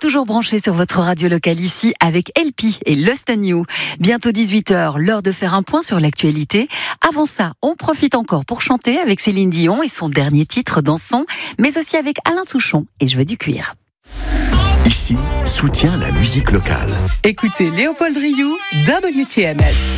toujours branché sur votre radio locale ici avec LP et Lost on You. Bientôt 18h, l'heure de faire un point sur l'actualité. Avant ça, on profite encore pour chanter avec Céline Dion et son dernier titre Dansons, mais aussi avec Alain Souchon et Je veux du cuir. Ici, soutient la musique locale. Écoutez Léopold Rioux, WTMS.